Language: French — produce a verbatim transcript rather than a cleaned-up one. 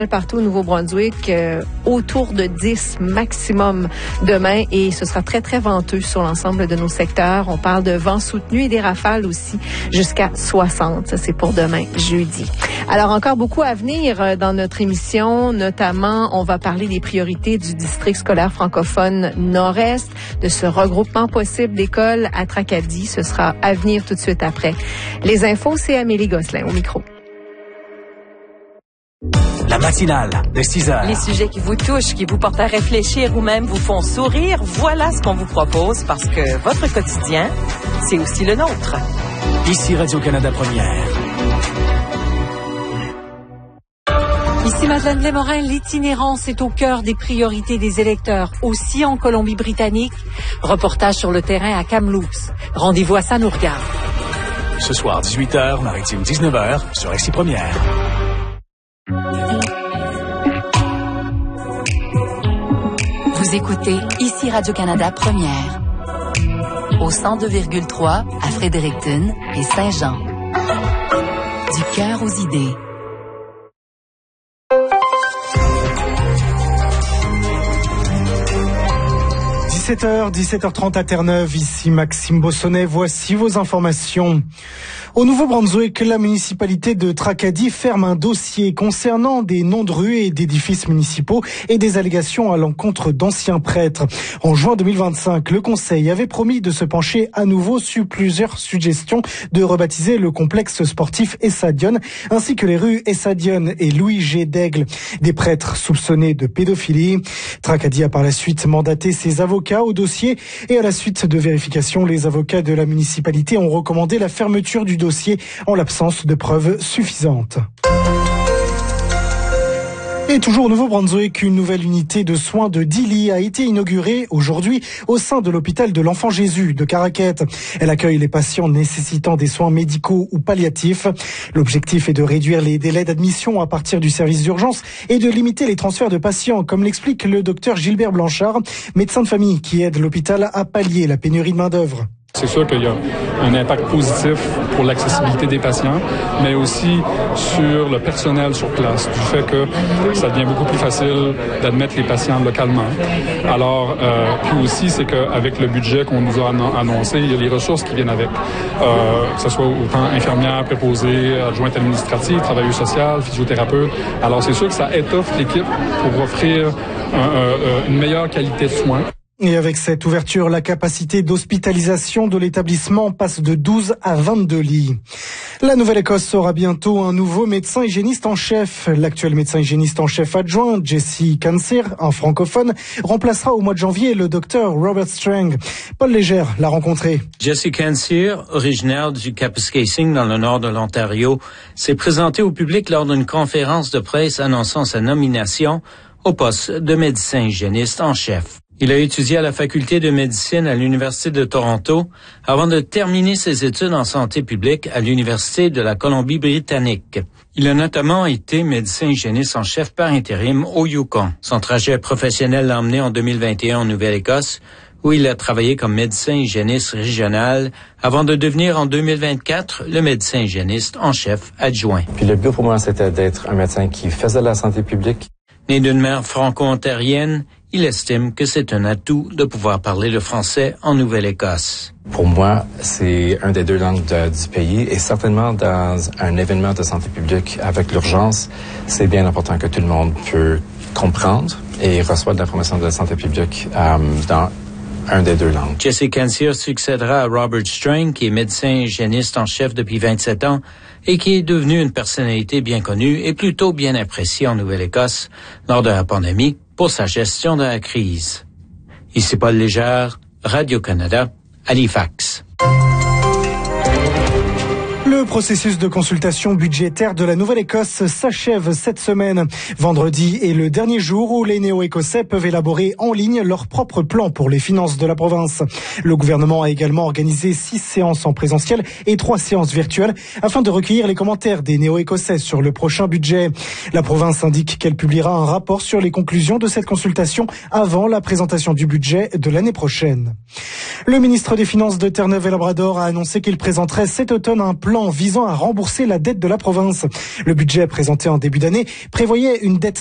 Partout au Nouveau-Brunswick, euh, autour de dix maximum demain et ce sera très, très venteux sur l'ensemble de nos secteurs. On parle de vent soutenu et des rafales aussi jusqu'à soixante. Ça, c'est pour demain, jeudi. Alors, encore beaucoup à venir dans notre émission. Notamment, on va parler des priorités du district scolaire francophone Nord-Est, de ce regroupement possible d'écoles à Tracadie. Ce sera à venir tout de suite après. Les infos, c'est Amélie Gosselin au micro. La matinale de six heures. Les sujets qui vous touchent, qui vous portent à réfléchir ou même vous font sourire, voilà ce qu'on vous propose parce que votre quotidien, c'est aussi le nôtre. Ici Radio-Canada Première. Ici Madeleine Lémorin, l'itinérance est au cœur des priorités des électeurs, aussi en Colombie-Britannique. Reportage sur le terrain à Kamloops. Rendez-vous à Ça nous regarde. Ce soir, dix-huit heures, Maritime dix-neuf heures, sur Ici Première. Vous écoutez Ici Radio-Canada Première. Au cent deux virgule trois à Fredericton et Saint-Jean. Du cœur aux idées. dix-sept heures, dix-sept heures trente à Terre-Neuve, ici Maxime Bossonnet, voici vos informations. Au Nouveau-Brunswick, la municipalité de Tracadie ferme un dossier concernant des noms de rues et d'édifices municipaux et des allégations à l'encontre d'anciens prêtres. En juin deux mille vingt-cinq, le conseil avait promis de se pencher à nouveau sur plusieurs suggestions de rebaptiser le complexe sportif Essadion, ainsi que les rues Essadion et Louis G. d'Aigle, des prêtres soupçonnés de pédophilie. Tracadie a par la suite mandaté ses avocats au dossier et à la suite de vérification, les avocats de la municipalité ont recommandé la fermeture du dossier en l'absence de preuves suffisantes. Et toujours au Nouveau-Brunswick, une nouvelle unité de soins de dix lits a été inaugurée aujourd'hui au sein de l'hôpital de l'Enfant Jésus de Caraquette. Elle accueille les patients nécessitant des soins médicaux ou palliatifs. L'objectif est de réduire les délais d'admission à partir du service d'urgence et de limiter les transferts de patients, comme l'explique le docteur Gilbert Blanchard, médecin de famille qui aide l'hôpital à pallier la pénurie de main-d'œuvre. C'est sûr qu'il y a un impact positif pour l'accessibilité des patients, mais aussi sur le personnel sur place, du fait que ça devient beaucoup plus facile d'admettre les patients localement. Alors, euh, puis aussi, c'est qu'avec le budget qu'on nous a annoncé, il y a les ressources qui viennent avec, euh, que ce soit autant infirmières, préposées, adjointes administratives, travailleuses sociales, physiothérapeutes. Alors, c'est sûr que ça étoffe l'équipe pour offrir un, un, une meilleure qualité de soins. Et avec cette ouverture, la capacité d'hospitalisation de l'établissement passe de douze à vingt-deux lits. La Nouvelle-Écosse aura bientôt un nouveau médecin hygiéniste en chef. L'actuel médecin hygiéniste en chef adjoint, Jesse Cansear, un francophone, remplacera au mois de janvier le docteur Robert Strang. Paul Légère l'a rencontré. Jesse Cansear, originaire du Kapuskasing dans le nord de l'Ontario, s'est présenté au public lors d'une conférence de presse annonçant sa nomination au poste de médecin hygiéniste en chef. Il a étudié à la faculté de médecine à l'Université de Toronto avant de terminer ses études en santé publique à l'Université de la Colombie-Britannique. Il a notamment été médecin hygiéniste en chef par intérim au Yukon. Son trajet professionnel l'a emmené en deux mille vingt et un en Nouvelle-Écosse, où il a travaillé comme médecin hygiéniste régional avant de devenir en deux mille vingt-quatre le médecin hygiéniste en chef adjoint. Puis le but pour moi, c'était d'être un médecin qui faisait la santé publique. Né d'une mère franco-ontarienne, il estime que c'est un atout de pouvoir parler le français en Nouvelle-Écosse. Pour moi, c'est un des deux langues de, du pays et certainement dans un événement de santé publique avec l'urgence, c'est bien important que tout le monde peut comprendre et reçoit de l'information de la santé publique euh, dans un des deux langues. Jesse Cansear succédera à Robert Strang, qui est médecin hygiéniste en chef depuis vingt-sept ans et qui est devenu une personnalité bien connue et plutôt bien appréciée en Nouvelle-Écosse lors de la pandémie pour sa gestion de la crise. Ici Paul Légère, Radio-Canada, Halifax. Le processus de consultation budgétaire de la Nouvelle-Écosse s'achève cette semaine. Vendredi est le dernier jour où les néo-écossais peuvent élaborer en ligne leur propre plan pour les finances de la province. Le gouvernement a également organisé six séances en présentiel et trois séances virtuelles afin de recueillir les commentaires des néo-écossais sur le prochain budget. La province indique qu'elle publiera un rapport sur les conclusions de cette consultation avant la présentation du budget de l'année prochaine. Le ministre des Finances de Terre-Neuve et Labrador a annoncé qu'il présenterait cet automne un plan visant à rembourser la dette de la province. Le budget présenté en début d'année prévoyait une dette